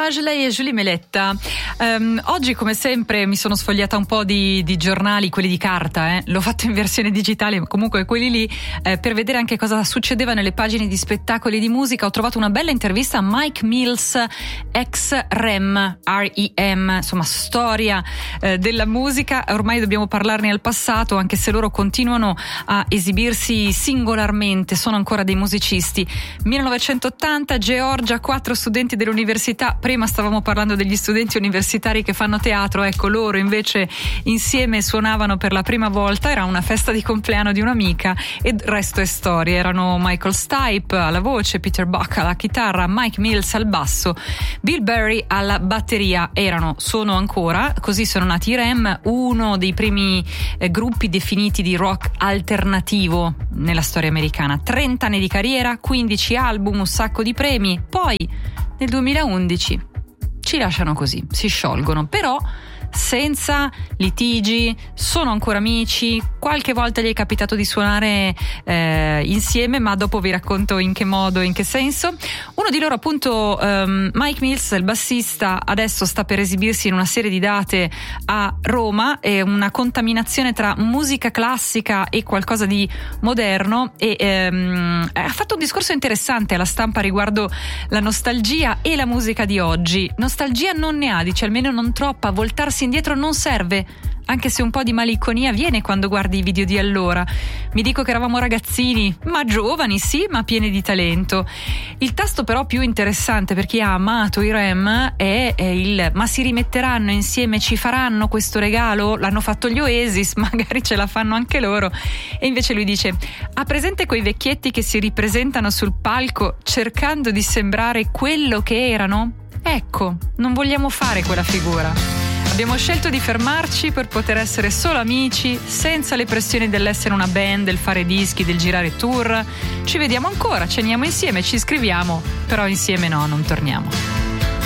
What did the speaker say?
Mirage, lei è Julie Meletta. Oggi come sempre mi sono sfogliata un po' di giornali, quelli di carta, l'ho fatto in versione digitale, comunque quelli lì, per vedere anche cosa succedeva nelle pagine di spettacoli di musica. Ho trovato una bella intervista a Mike Mills, ex REM, R-E-M, insomma storia della musica. Ormai dobbiamo parlarne al passato, anche se loro continuano a esibirsi singolarmente, sono ancora dei musicisti. 1980, Georgia, 4 studenti dell'università. Prima stavamo parlando degli studenti universitari che fanno teatro, ecco, loro invece insieme suonavano per la prima volta. Era una festa di compleanno di un'amica e il resto è storia. Erano Michael Stipe alla voce, Peter Buck alla chitarra, Mike Mills al basso, Bill Berry alla batteria. Sono ancora, così sono nati i REM, uno dei primi gruppi definiti di rock alternativo nella storia americana. 30 anni di carriera, 15 album, un sacco di premi. Poi nel 2011 ci lasciano così, si sciolgono, però senza litigi, sono ancora amici. Qualche volta gli è capitato di suonare insieme, ma dopo vi racconto in che modo, in che senso. Uno di loro, appunto, Mike Mills, il bassista, adesso sta per esibirsi in una serie di date a Roma. È una contaminazione tra musica classica e qualcosa di moderno, e ha fatto un discorso interessante alla stampa riguardo la nostalgia e la musica di oggi. Nostalgia non ne ha, dice, almeno non troppa. Voltarsi indietro non serve, anche se un po' di malinconia viene quando guardi i video di allora. Mi dico che eravamo ragazzini, ma giovani, sì, ma pieni di talento. Il tasto però più interessante per chi ha amato i REM è il: ma si rimetteranno insieme, ci faranno questo regalo? L'hanno fatto gli Oasis, magari ce la fanno anche loro. E invece lui dice: ha presente quei vecchietti che si ripresentano sul palco cercando di sembrare quello che erano? Ecco, non vogliamo fare quella figura. Abbiamo scelto di fermarci per poter essere solo amici, senza le pressioni dell'essere una band, del fare dischi, del girare tour. Ci vediamo ancora, ceniamo insieme, ci scriviamo, però insieme no, non torniamo.